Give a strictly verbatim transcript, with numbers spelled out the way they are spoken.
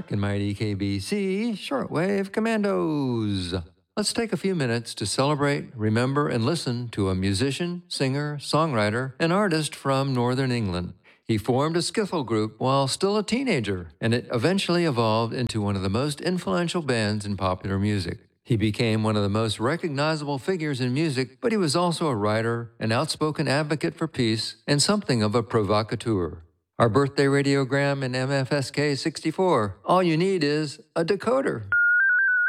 back in mighty K B C Shortwave Commandos. Let's take a few minutes to celebrate, remember, and listen to a musician, singer, songwriter, and artist from Northern England. He formed a skiffle group while still a teenager, and it eventually evolved into one of the most influential bands in popular music. He became one of the most recognizable figures in music, but he was also a writer, an outspoken advocate for peace, and something of a provocateur. Our birthday radiogram in M F S K sixty-four. All you need is a decoder.